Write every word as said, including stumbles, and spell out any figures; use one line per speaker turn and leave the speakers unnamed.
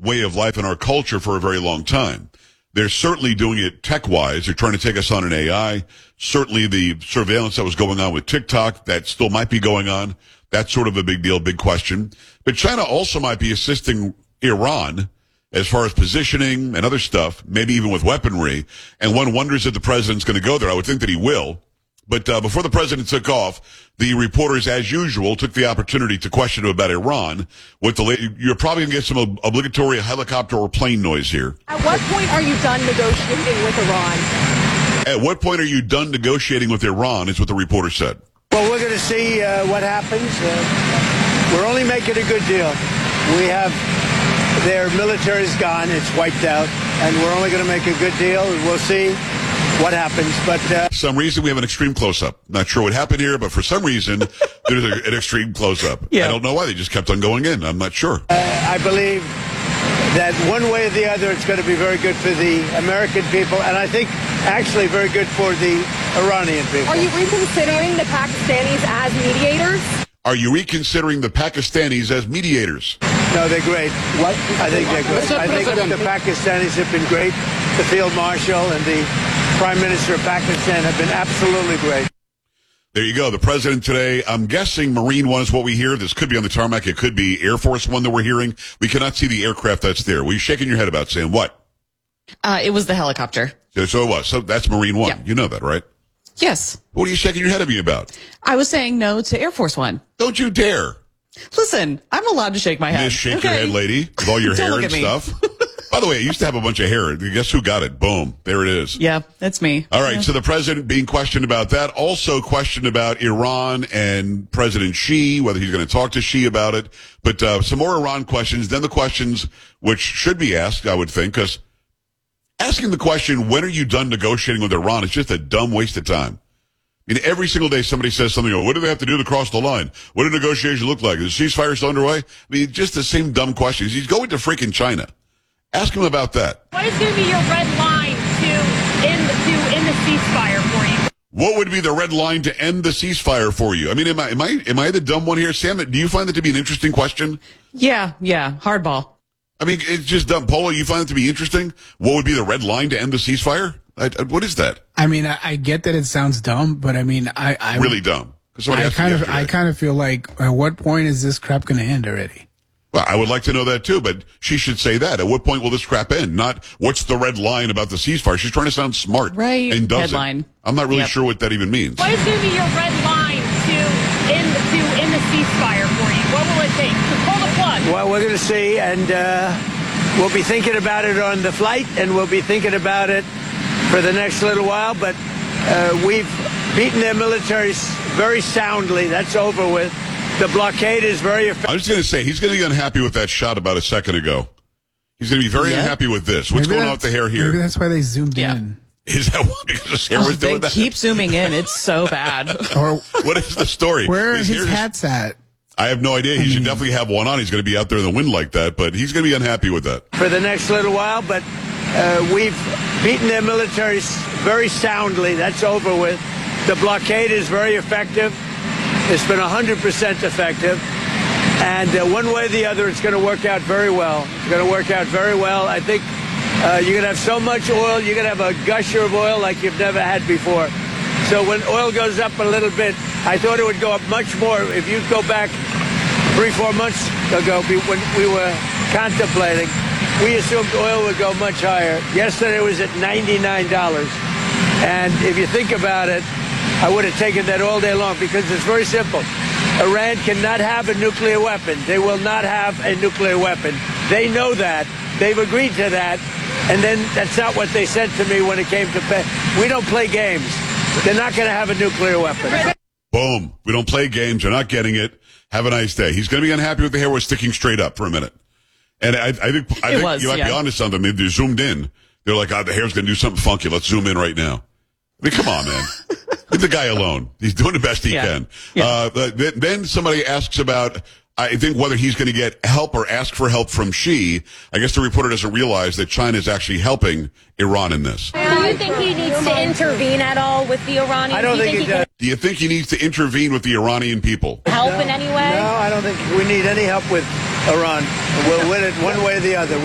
way of life in our culture for a very long time. They're certainly doing it tech-wise. They're trying to take us on an A I. Certainly the surveillance that was going on with TikTok, that still might be going on. That's sort of a big deal, big question. But China also might be assisting Iran as far as positioning and other stuff, maybe even with weaponry. And one wonders if the president's going to go there. I would think that he will. But uh, before the president took off, the reporters, as usual, took the opportunity to question him about Iran. With the la- you're probably going to get some ob- obligatory helicopter or plane noise here.
At what point are you done negotiating with Iran?
At what point are you done negotiating with Iran, is what the reporter said.
Well, we're going to see uh, what happens. Uh, we're only making a good deal. We have their military's gone. It's wiped out. And we're only going to make a good deal. We'll see what happens. But uh,
For some reason, we have an extreme close-up. Not sure what happened here, but for some reason, there's a, an extreme close-up.
Yeah.
I don't know why. They just kept on going in. I'm not sure.
uh, I believe that one way or the other, it's going to be very good for the American people. And I think actually very good for the Iranian people.
Are you reconsidering the Pakistanis as mediators?
Are you reconsidering the Pakistanis as mediators?
No, they're great. What? I think they're great. I think the Pakistanis have been great. The Field Marshal and the Prime Minister of Pakistan have been absolutely great.
There you go. The president today, I'm guessing Marine One is what we hear. This could be on the tarmac. It could be Air Force One that we're hearing. We cannot see the aircraft that's there. Were you shaking your head about saying what?
Uh, it was the helicopter.
So, so it was. So that's Marine One.
Yeah.
You know that, right?
Yes.
What are you shaking your head at me about?
I was saying no to Air Force One.
Don't you dare.
Listen, I'm allowed to shake my head.
Miss Shake
okay?
Your Head Lady with all your
Don't
hair
look
and
at me.
stuff. By the way, I used to have a bunch of hair. Guess who got it? Boom. There it is.
Yeah, that's me.
All right,
Yeah.
so the president being questioned about that, also questioned about Iran and President Xi, whether he's going to talk to Xi about it. But uh, some more Iran questions, then the questions which should be asked, I would think, because asking the question, when are you done negotiating with Iran, is just a dumb waste of time. I mean, every single day somebody says something, oh, what do they have to do to cross the line? What do negotiations look like? Is the ceasefire still underway? I mean, just the same dumb questions. He's going to freaking China. Ask him about that.
What is going to be your red line to end to end the ceasefire for you?
What would be the red line to end the ceasefire for you? I mean, am I am I am I the dumb one here, Sam? Do you find that to be an interesting question?
Yeah, yeah, hardball.
I mean, it's just dumb. Polo, you find it to be interesting? What would be the red line to end the ceasefire? I, I, what is that?
I mean, I, I get that it sounds dumb, but I mean, I, I
Really dumb. 'Cause somebody
I
asked me
kind of,
yesterday.
I kind of feel like, at what point is this crap going to end already?
Well, I would like to know that too, but she should say that. At what point will this crap end? Not what's the red line about the ceasefire. She's trying to sound smart.
Right.
And doesn't.
Headline.
I'm not really
Yep.
sure what that even means.
What is going to be your red line to end to end the ceasefire for you? What will it take to pull the plug?
Well, we're going to see, and uh, we'll be thinking about it on the flight, and we'll be thinking about it for the next little while. But uh, we've beaten their militaries very soundly. That's over with. The blockade is very effective.
I was going to say, he's going to be unhappy with that shot about a second ago. He's going to be very
Yeah.
unhappy with this. What's
Maybe
going on with the hair
Maybe
here?
that's why they zoomed
Yeah.
in.
Is that why? Because his hair
Oh,
was
they
doing that?
keep zooming in. It's so bad.
Or
What is the story?
where are
His
his
hair just-
hats at?
I have no idea. He should definitely have one on. He's going to be out there in the wind like that, but he's going to be unhappy with that.
For the next little while, but uh, we've beaten their militaries very soundly. That's over with. The blockade is very effective. It's been one hundred percent effective. And uh, one way or the other, it's going to work out very well. It's going to work out very well. I think uh, you're going to have so much oil, you're going to have a gusher of oil like you've never had before. So when oil goes up a little bit, I thought it would go up much more. If you go back three, four months ago, when we were contemplating, we assumed oil would go much higher. Yesterday it was at ninety-nine dollars. And if you think about it, I would have taken that all day long because it's very simple. Iran cannot have a nuclear weapon. They will not have a nuclear weapon. They know that. They've agreed to that. And then that's not what they said to me when it came to pay. We don't play games. They're not going to have a nuclear weapon.
Boom. We don't play games. They're not getting it. Have a nice day. He's going to be unhappy with the hair. We're sticking straight up for a minute. And I, I think, I
It
think
was,
you might
yeah.
be onto something. Maybe they're zoomed in. They're like, oh, the hair's going to do something funky. Let's zoom in right now. I mean, come on, man. Leave the guy alone. He's doing the best he
Yeah.
can.
Yeah.
Uh, but then, then somebody asks about, I think, whether he's going to get help or ask for help from Xi. I guess the reporter doesn't realize that China is actually helping Iran in this.
Do you think he needs to intervene at all with the Iranians?
I don't
Do you
think he
he can
does.
Do you think he needs to intervene with the Iranian people?
help in any way?
No, I don't think we need any help with Iran. We'll win it one way or the other.